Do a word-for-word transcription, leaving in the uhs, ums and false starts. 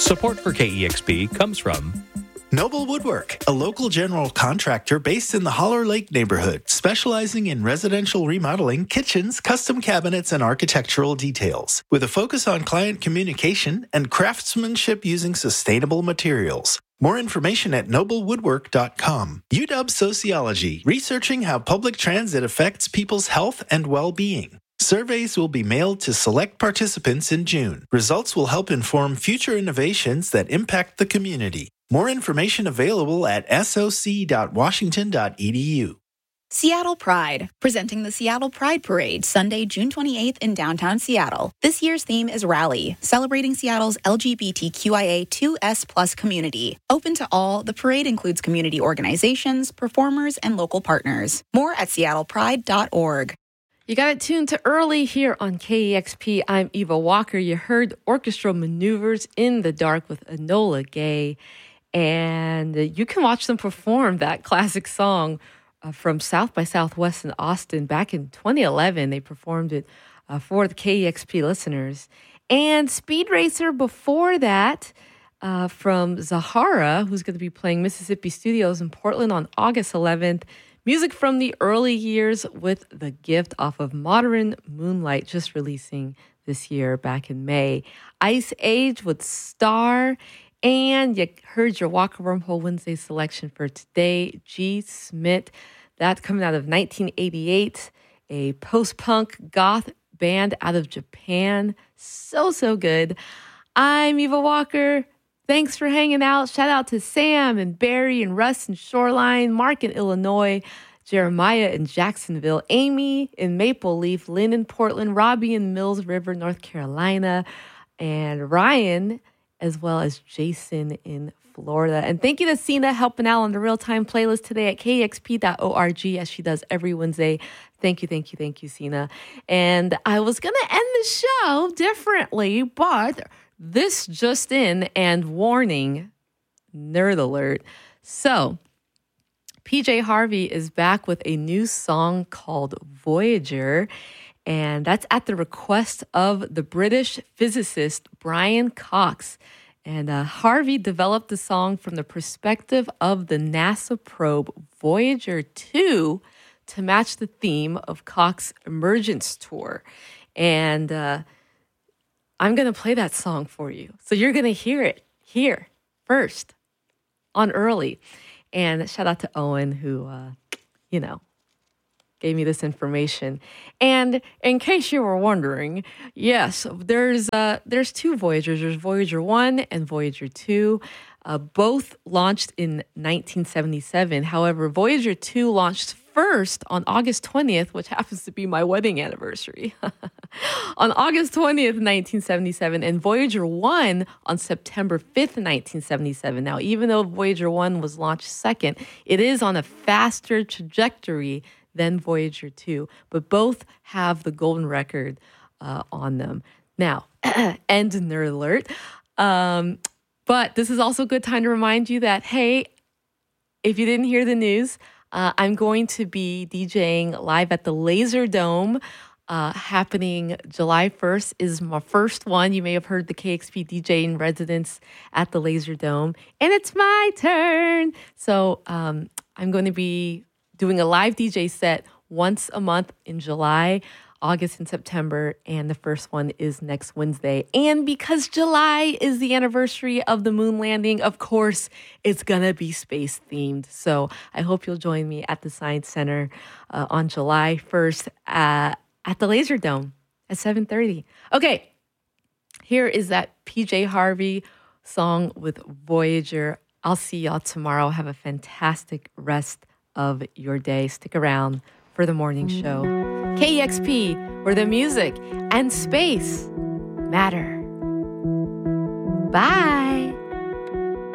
Support for K E X P comes from Noble Woodwork, a local general contractor based in the Holler Lake neighborhood, specializing in residential remodeling, kitchens, custom cabinets, and architectural details, with a focus on client communication and craftsmanship using sustainable materials. More information at noble woodwork dot com. U W Sociology, researching how public transit affects people's health and well-being. Surveys will be mailed to select participants in June. Results will help inform future innovations that impact the community. More information available at S O C dot washington dot e d u. Seattle Pride, presenting the Seattle Pride Parade Sunday, June twenty-eighth in downtown Seattle. This year's theme is Rally, celebrating Seattle's L G B T Q I A two S plus community. Open to all, the parade includes community organizations, performers, and local partners. More at seattle pride dot org. You got it tuned to early here on K E X P. I'm Eva Walker. You heard Orchestral Maneuvers in the Dark with Enola Gay. And you can watch them perform that classic song uh, from South by Southwest in Austin back in twenty eleven. They performed it uh, for the K E X P listeners. And Speed Racer before that uh, from Zahara, who's going to be playing Mississippi Studios in Portland on August eleventh. Music from the early years with The Gift off of Modern Moonlight, just releasing this year back in May. Ice Age with Star. And you heard your Walker Wormhole Wednesday selection for today, G. Smith. That's coming out of nineteen eighty-eight, a post-punk goth band out of Japan. So, so good. I'm Eva Walker. Thanks for hanging out. Shout out to Sam and Barry and Russ in Shoreline, Mark in Illinois, Jeremiah in Jacksonville, Amy in Maple Leaf, Lynn in Portland, Robbie in Mills River, North Carolina, and Ryan, as well as Jason in Florida. And thank you to Sina helping out on the real-time playlist today at k x p dot org, as she does every Wednesday. Thank you, thank you, thank you, Sina. And I was going to end the show differently, but this just in, and warning, nerd alert. So, P J Harvey is back with a new song called Voyager, and that's at the request of the British physicist Brian Cox. And uh, Harvey developed the song from the perspective of the NASA probe Voyager two to match the theme of Cox's Emergence Tour. And uh, I'm going to play that song for you. So you're going to hear it here first on Early. And shout out to Owen who, uh, you know, gave me this information. And in case you were wondering, yes, there's uh, there's two Voyagers. There's Voyager one and Voyager two. Uh, both launched in nineteen seventy-seven. However, Voyager two launched first on August twentieth, which happens to be my wedding anniversary. On August twentieth, nineteen seventy-seven, and Voyager one on September fifth, nineteen seventy-seven. Now, even though Voyager one was launched second, it is on a faster trajectory than Voyager two, but both have the golden record uh, on them. Now, end nerd alert. Um, but this is also a good time to remind you that, hey, if you didn't hear the news, uh, I'm going to be DJing live at the Laser Dome. Uh, happening July first is my first one. You may have heard the K X P D J in residence at the Laser Dome, and it's my turn. So um, I'm going to be doing a live D J set once a month in July, August, and September, and the first one is next Wednesday. And because July is the anniversary of the moon landing, of course, it's going to be space themed. So I hope you'll join me at the Science Center uh, on July first uh, at the Laser Dome at seven thirty. Okay, here is that P J Harvey song with Voyager. I'll see y'all tomorrow. Have a fantastic rest of your day. Stick around for the morning show. K E X P, where the music and space matter. Bye.